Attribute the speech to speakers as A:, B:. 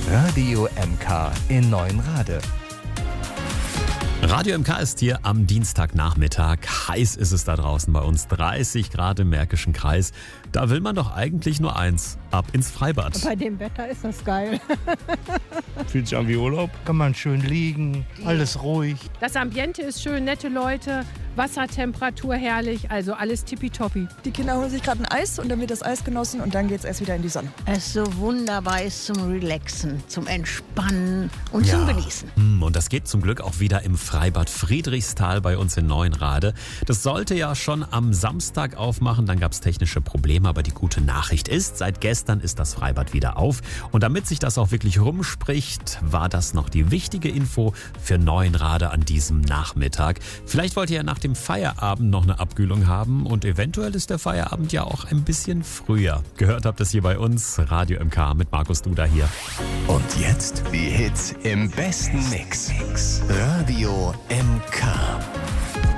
A: Radio MK in Neuenrade.
B: Radio MK ist hier am Dienstagnachmittag. Heiß ist es da draußen bei uns. 30 Grad im Märkischen Kreis. Da will man doch eigentlich nur eins: ab ins Freibad.
C: Bei dem Wetter ist das geil.
D: Fühlt sich an wie Urlaub.
E: Kann man schön liegen, alles ruhig.
C: Das Ambiente ist schön, nette Leute, Wassertemperatur herrlich, also alles tippitoppi.
F: Die Kinder holen sich gerade ein Eis und dann wird das Eis genossen und dann geht es erst wieder in die Sonne.
G: Es ist so wunderbar ist zum Relaxen, zum Entspannen und zum Genießen.
B: Und das geht zum Glück auch wieder im Freibad Friedrichsthal bei uns in Neuenrade. Das sollte ja schon am Samstag aufmachen, dann gab es technische Probleme, aber die gute Nachricht ist, seit gestern ist das Freibad wieder auf. Und damit sich das auch wirklich rumspricht, war das noch die wichtige Info für Neuenrade an diesem Nachmittag. Vielleicht wollt ihr ja nach dem Feierabend noch eine Abkühlung haben und eventuell ist der Feierabend ja auch ein bisschen früher. Gehört habt es hier bei uns, Radio MK mit Markus Duda hier.
A: Und jetzt die Hits im besten Mix. Radio MK.